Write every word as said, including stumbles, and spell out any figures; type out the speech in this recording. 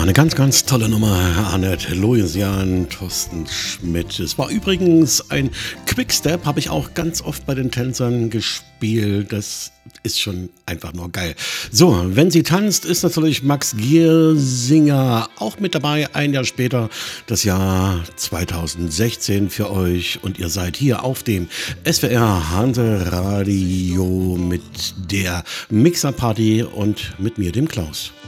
eine ganz, ganz tolle Nummer, Annette Louisian, Thorsten Schmidt. Es war übrigens ein Quickstep, habe ich auch ganz oft bei den Tänzern gespielt. Das ist schon einfach nur geil. So, wenn sie tanzt, ist natürlich Max Giersinger auch mit dabei. Ein Jahr später, das Jahr zweitausendsechzehn für euch. Und ihr seid hier auf dem S W R Hanse Radio mit der Mixer Party und mit mir, dem Klaus.